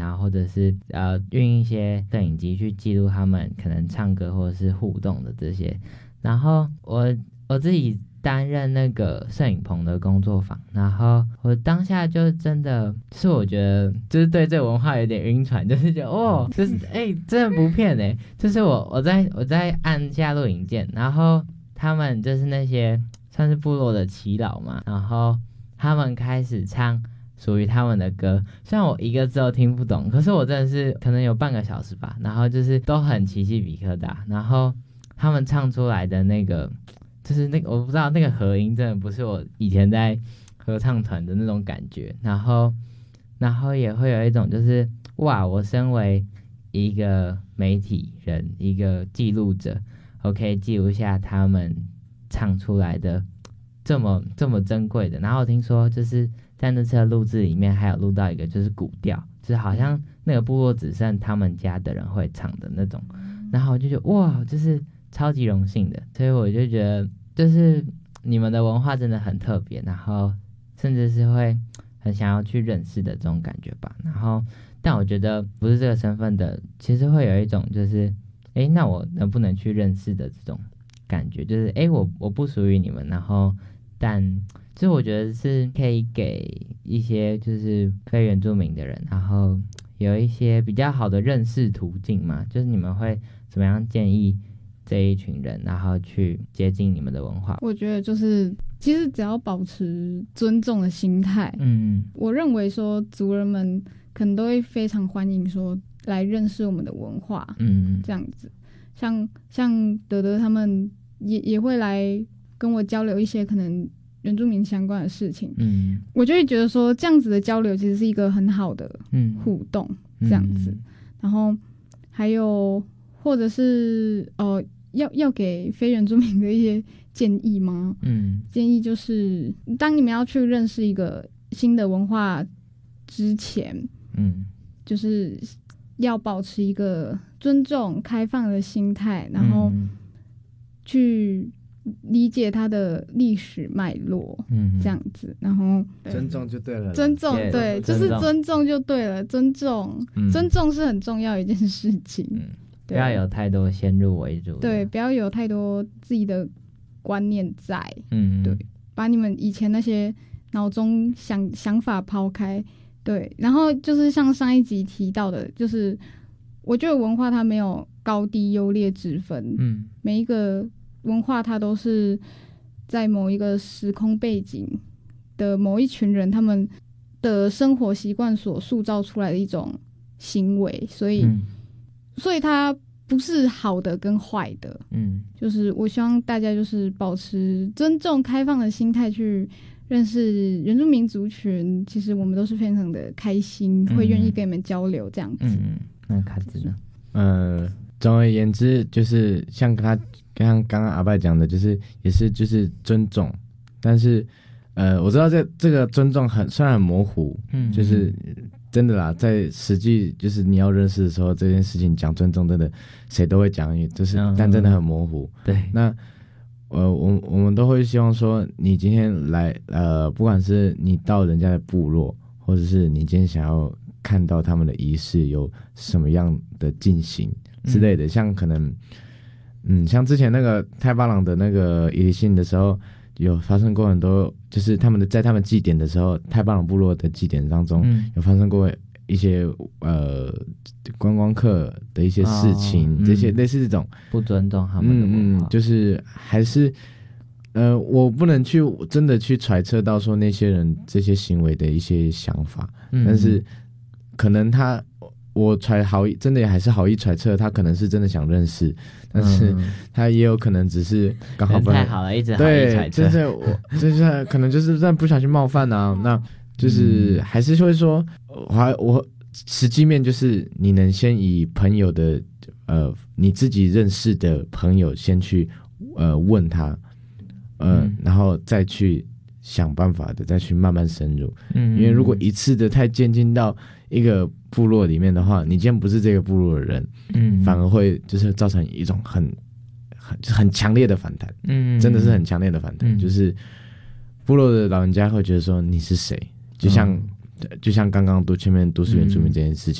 然后或者是运一些摄影机去记录他们可能唱歌或者是互动的这些。然后我自己担任那个摄影棚的工作坊，然后我当下就真的是我觉得就是对这个文化有点晕船，就是觉得就是真的不骗就是我在按下录影键，然后他们就是那些算是部落的耆老嘛，然后他们开始唱属于他们的歌，虽然我一个字都听不懂，可是我真的是可能有半个小时吧，然后就是都很起鸡皮疙瘩，然后他们唱出来的那个就是那个我不知道那个和音真的不是我以前在合唱团的那种感觉，然后也会有一种就是哇，我身为一个媒体人，一个记录者，我可以记录下他们唱出来的这么珍贵的。然后听说就是在那次的录制里面还有录到一个就是古调，就是好像那个部落只剩他们家的人会唱的那种，然后我就觉得哇，就是超级荣幸的。所以我就觉得就是你们的文化真的很特别，然后甚至是会很想要去认识的这种感觉吧。然后但我觉得不是这个身份的，其实会有一种就是那我能不能去认识的这种感觉，就是我不属于你们，然后但就是我觉得是可以给一些就是非原住民的人，然后有一些比较好的认识途径嘛，就是你们会怎么样建议这一群人然后去接近你们的文化？ 我觉得就是其实只要保持尊重的心态，我认为说族人们可能都会非常欢迎说来认识我们的文化，这样子。像德德他们也会来跟我交流一些可能原住民相关的事情，我就会觉得说这样子的交流其实是一个很好的互动，这样子。然后还有或者是要给非原住民的一些建议吗？建议就是当你们要去认识一个新的文化之前，就是要保持一个尊重开放的心态，然后去理解它的历史脉络，这样子，然后尊重就对了， 尊重对，就是尊重就对了，尊重是很重要一件事情， 不要有太多先入为主， 对，不要有太多自己的观念在，对，把你们以前那些脑中想法抛开，对，然后就是像上一集提到的，就是我觉得文化它没有高低优劣之分，每一个文化它都是在某一个时空背景的某一群人他们的生活习惯所塑造出来的一种行为，所以它不是好的跟坏的，就是我希望大家就是保持尊重开放的心态去认识原住民族群，其实我们都是非常的开心，会愿意跟你们交流这样子。 那卡子呢？ 总而言之，就是像刚刚阿拜讲的，就是也是就是尊重，但是我知道这个尊重虽然很模糊，就是真的啦，在实际就是你要认识的时候，这件事情讲尊重真的谁都会讲，就是但真的很模糊。 对， 那我们都会希望说，你今天来不管是你到人家的部落，或者是你今天想要看到他们的仪式有什么样的进行之类的，像可能像之前那个太巴朗的那个伊犁信的时候，有发生过很多，就是在他们祭典的时候，太巴朗部落的祭典当中，有发生过一些观光客的一些事情，这些类似这种不尊重他们的文化， 就是还是我不能去真的去揣测到说那些人这些行为的一些想法，但是可能我真的还是好意揣测，他可能是真的想认识，但是他也有可能只是刚好太好了，一直好意揣测， 对，就是可能就是在不小心冒犯啊，那就是还是会说，我实际面就是你能先以朋友的你自己认识的朋友先去问他，然后再去想办法的再去慢慢深入，因为如果一次的太渐进到一个部落里面的话，你既然不是这个部落的人，反而会就是造成一种很强烈的反弹，真的是很强烈的反弹，就是部落的老人家会觉得说你是谁，就像刚刚前面都市原住民这件事情，